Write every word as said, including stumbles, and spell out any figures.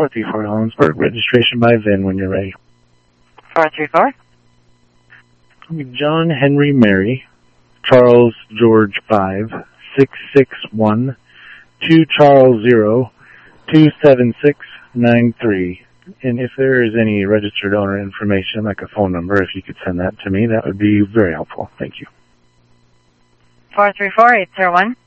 four three four Ellensburg. Registration by V I N when you're ready. four three four. John Henry Mary, Charles George five, six six one, two Charles zero, two seven six nine three. And if there is any registered owner information, like a phone number, if you could send that to me, that would be very helpful. Thank you. four three four eight zero one.